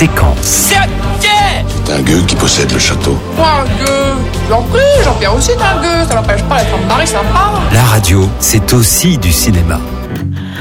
séquence. C'est C'est un gueux qui possède le château. un gueux. J'en prie, Jean-Pierre aussi est un gueux. Ça n'empêche pas d'être un mari sympa. La radio, c'est aussi du cinéma.